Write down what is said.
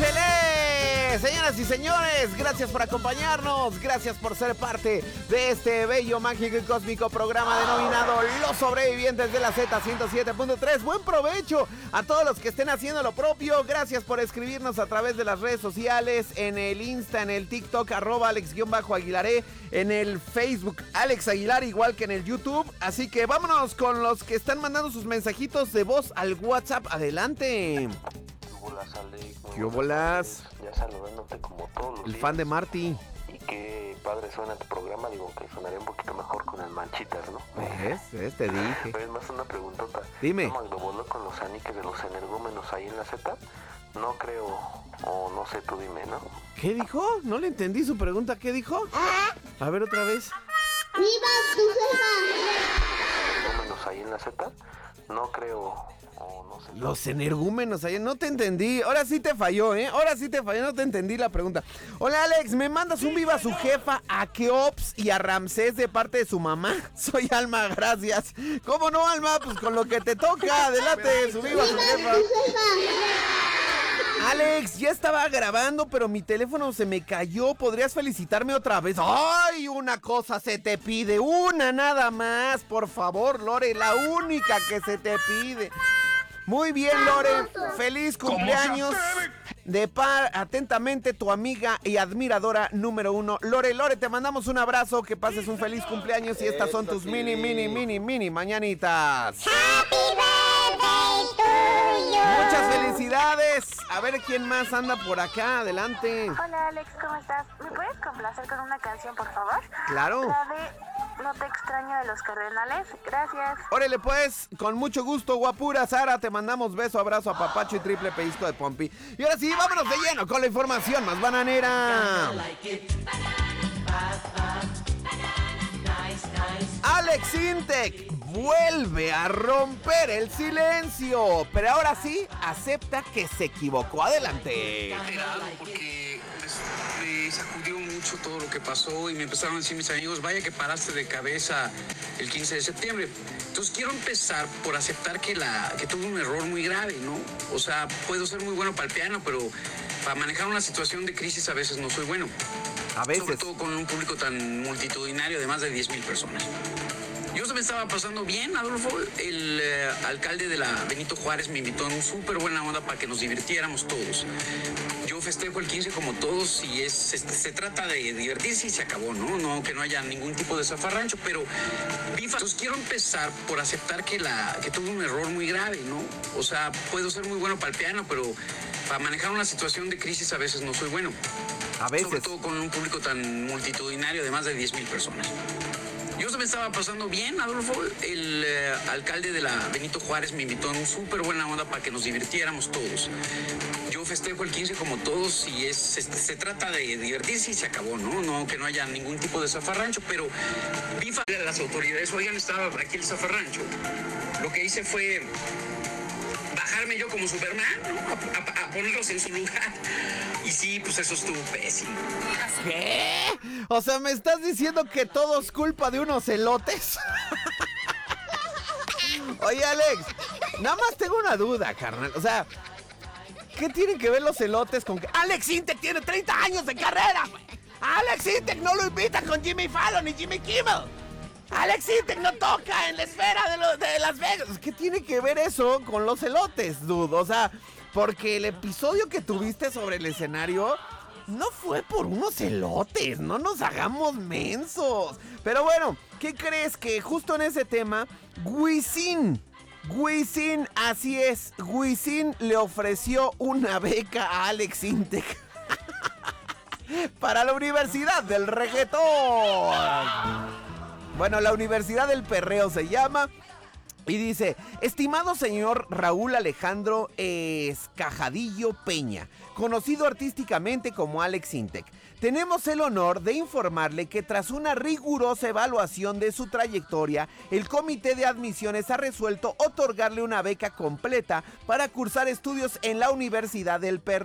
¡Échele! Señoras y señores, gracias por acompañarnos, gracias por ser parte de este bello, mágico y cósmico programa denominado Los Sobrevivientes de la Z107.3. Buen provecho a todos los que estén haciendo lo propio. Gracias por escribirnos a través de las redes sociales, en el Insta, en el TikTok, @Alex_Aguilaré, en el Facebook Alex Aguilar, igual que en el YouTube. Así que vámonos con los que están mandando sus mensajitos de voz al WhatsApp. Adelante. Bolas, Alex. ¿Qué bolas? Ya saludándote como todos los El días. fan de Marty. Y qué padre suena tu programa, digo que sonaría un poquito mejor con el Manchitas, ¿no? ¿Ves? Te dije. Pero es más una preguntota. Dime. ¿No Magdoboló con los aniques de los energúmenos ahí en la Z? No creo, o no sé, tú dime, ¿no? ¿Qué dijo? No le entendí su pregunta. ¿Qué dijo? A ver otra vez. ¡Viva tu jefa! ¿Energúmenos ahí en la Z? No creo, o no sé. Los energúmenos ayer, no te entendí. Ahora sí te falló, Ahora sí te falló, no te entendí la pregunta. Hola Alex, ¿me mandas un viva su jefa a Keops y a Ramsés de parte de su mamá? Soy Alma, gracias. ¿Cómo no, Alma? Pues con lo que te toca, adelante, su viva su jefa. Alex, ya estaba grabando, pero mi teléfono se me cayó. ¿Podrías felicitarme otra vez? ¡Ay! Una cosa se te pide, una nada más, por favor, Lore, la única que se te pide. Muy bien, Lore, feliz cumpleaños. Atentamente, tu amiga y admiradora número 1, Lore. Lore, te mandamos un abrazo, que pases un feliz cumpleaños y estas son tus mini mañanitas. ¡Happy birthday to you! Muchas felicidades. A ver quién más anda por acá, adelante. Hola Alex, ¿cómo estás? ¿Me puedes complacer con una canción, por favor? Claro. La de No te extraño de los Cardenales. Gracias. Órale pues, con mucho gusto, guapura Sara, te mandamos beso, abrazo, apapacho y triple pellizco de pompi. Y ahora sí, vámonos de lleno con la información más bananera. Alex Intec vuelve a romper el silencio, pero ahora sí acepta que se equivocó. Adelante. Porque me sacudió mucho todo lo que pasó y me empezaron a decir mis amigos, vaya que paraste de cabeza el 15 de septiembre. Entonces quiero empezar por aceptar que tuve un error muy grave, ¿no? O sea, puedo ser muy bueno para el piano, pero para manejar una situación de crisis a veces no soy bueno. A veces. Sobre todo con un público tan multitudinario de más de 10,000 personas. Yo se me estaba pasando bien, Adolfo. El alcalde de la Benito Juárez me invitó en súper buena onda para que nos divirtiéramos todos. Yo festejo el 15 como todos y se trata de divertirse y se acabó, ¿no? No, que no haya ningún tipo de zafarrancho, pero entonces quiero empezar por aceptar que tuve un error muy grave, ¿no? O sea, puedo ser muy bueno para el piano, pero para manejar una situación de crisis a veces no soy bueno. A veces. Sobre todo con un público tan multitudinario de más de 10,000 personas. Yo se me estaba pasando bien, Adolfo. El alcalde de la Benito Juárez me invitó en súper buena onda para que nos divirtiéramos todos. Yo festejo el 15 como todos y se trata de divertirse y se acabó, ¿no? No, que no haya ningún tipo de zafarrancho, pero vi a las autoridades, oigan, estaba aquí el zafarrancho. Lo que hice fue bajarme yo como Superman, ¿no? A ponerlos en su lugar. Y sí, pues eso estuvo pésimo. ¿Qué? O sea, ¿me estás diciendo que todo es culpa de unos elotes? Oye, Alex, nada más tengo una duda, carnal. O sea, ¿qué tienen que ver los elotes con que Alex Intec tiene 30 años de carrera? Alex Intec no lo invita con Jimmy Fallon ni Jimmy Kimmel. Alex Intec no toca en la esfera de Las Vegas. ¿Qué tiene que ver eso con los elotes, dude? O sea, porque el episodio que tuviste sobre el escenario no fue por unos elotes. No nos hagamos mensos. Pero bueno, ¿qué crees? Que justo en ese tema, Wisin, así es, Wisin le ofreció una beca a Alex Intec para la Universidad del Reggaetón. Bueno, la Universidad del Perreo se llama. Y dice: estimado señor Raúl Alejandro Escajadillo Peña, conocido artísticamente como Alex Intec, tenemos el honor de informarle que tras una rigurosa evaluación de su trayectoria, el comité de admisiones ha resuelto otorgarle una beca completa para cursar estudios en la Universidad del Perreo.